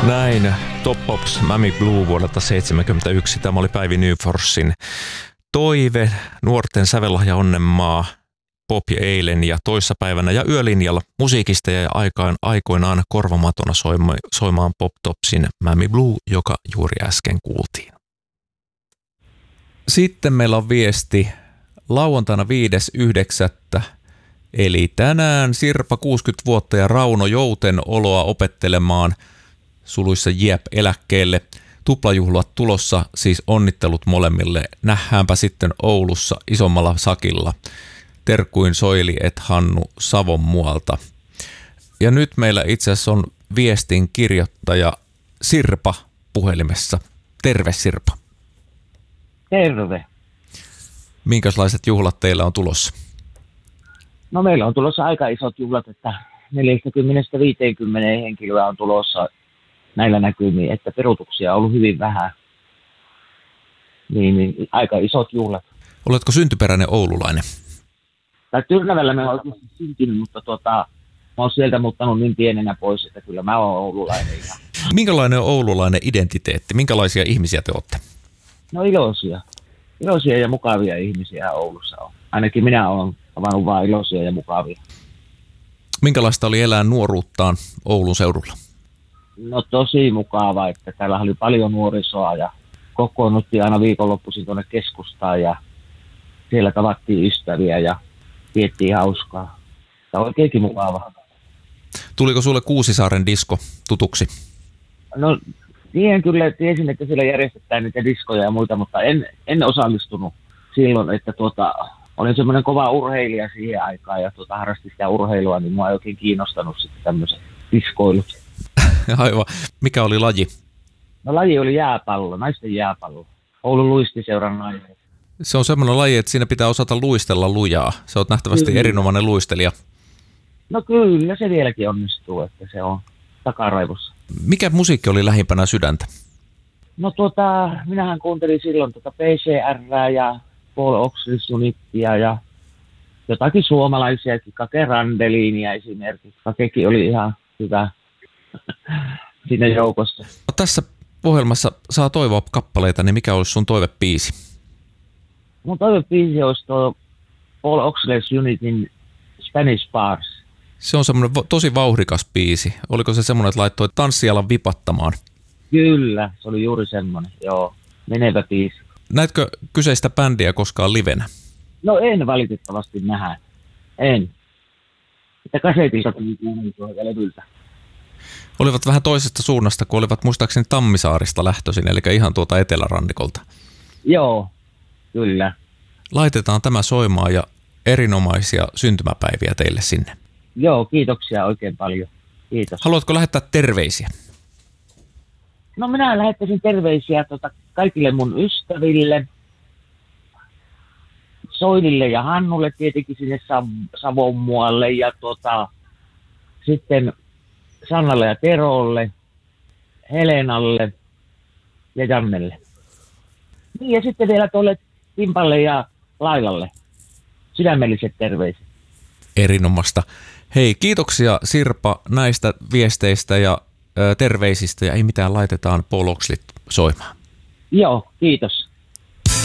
Näin Top Pops Mammy Blue vuodelta 1971. Tämä oli Päivi Nyforsin toive, nuorten sävellahja onnenmaa, pop ja eilen ja toissapäivänä ja yölinjalla musiikista ja aikoinaan korvamatona soimaan Pop Topsin Mammy Blue, joka juuri äsken kuultiin. Sitten meillä on viesti lauantaina 5.9. Eli tänään Sirpa 60 vuotta ja Rauno Jouten oloa opettelemaan suluissa Jep eläkkeelle. Tuplajuhlat tulossa, siis onnittelut molemmille. Nähdäänpä sitten Oulussa isommalla sakilla. Terkkuin Soili et Hannu Savonmualta. Ja nyt meillä itse asiassa on viestin kirjoittaja Sirpa puhelimessa. Terve Sirpa. Terve. Minkälaiset juhlat teillä on tulossa? No meillä on tulossa aika isot juhlat, että 40-50 henkilöä on tulossa näillä näkymiin, että peruutuksia on ollut hyvin vähän. Niin aika isot juhlat. Oletko syntyperäinen oululainen? Tai Tyrnävällä me olen oikeasti syntynyt, mutta mä oon sieltä muuttanut niin pienenä pois, että kyllä mä oon oululainen. Minkälainen on oululainen identiteetti? Minkälaisia ihmisiä te olette? No iloisia. Iloisia ja mukavia ihmisiä Oulussa on. Ainakin minä olen avannut vain iloisia ja mukavia. Minkälaista oli elää nuoruuttaan Oulun seudulla? No tosi mukava, että täällä oli paljon nuorisoa ja kokoonnuttiin aina viikonloppuisin tuonne keskustaan ja siellä tavattiin ystäviä ja piettiin hauskaa. Tämä on oikeinkin mukava. Tuliko sulle Kuusisaaren disko tutuksi? No tiesin, että siellä järjestetään niitä diskoja ja muita, mutta en osallistunut silloin, että olin semmoinen kova urheilija siihen aikaan ja harrastin sitä urheilua, niin mua ei oikein kiinnostanut sitten tämmöiset diskoilut. Aivan. Mikä oli laji? No laji oli jääpallo, naisten jääpallo. Oulun luistiseuran naiset. Se on semmoinen laji, että siinä pitää osata luistella lujaa. Sä oot nähtävästi erinomainen luistelija. No kyllä, se vieläkin onnistuu, että se on takaraivossa. Mikä musiikki oli lähimpänä sydäntä? No minähän kuuntelin silloin PCR ja Paul Oxley Sunittia ja jotakin suomalaisiakin, Kake Randelinia esimerkiksi. Kakekin oli ihan hyvä siinä joukossa. No, tässä ohjelmassa saa toivoa kappaleita, niin mikä olisi sun toivebiisi? Mun toivebiisi olisi tuo Paul Oxley Sunitin Spanish Bars. Se on semmoinen tosi vauhdikas biisi. Oliko se semmoinen, että laittoi tanssialan vipattamaan? Kyllä, se oli juuri semmoinen, joo. Menevä biisi. Näetkö kyseistä bändiä koskaan livenä? No en valitettavasti nähdä. En. Että kasetilta tuli kuunneltua ja levyltä. Olivat vähän toisesta suunnasta, kun olivat muistaakseni Tammisaarista lähtöisin, eli ihan tuota etelärannikolta. Joo, kyllä. Laitetaan tämä soimaan ja erinomaisia syntymäpäiviä teille sinne. Joo, kiitoksia oikein paljon. Kiitos. Haluatko lähettää terveisiä? No minä lähettäisin terveisiä kaikille mun ystäville, Soinille ja Hannulle tietenkin sinne Savonmualle ja sitten Sannalle ja Terolle, Helenalle ja Jannelle. Niin ja sitten vielä tuolle Timpalle ja Lailalle. Sydämelliset terveiset. Erinomasta. Hei, kiitoksia Sirpa näistä viesteistä ja terveisistä ja ei mitään, laitetaan Paul Oxley soimaan. Joo, kiitos.